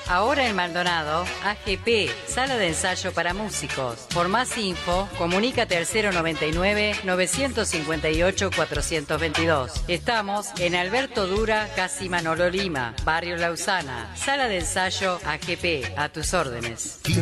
Ahora en Maldonado, AGP, sala de ensayo para músicos. Por más info, comunícate al 099-958-422. Estamos en Alberto Dura, casi Manolo Lima, Barrio Lausana. Sala de ensayo AGP, a tus órdenes.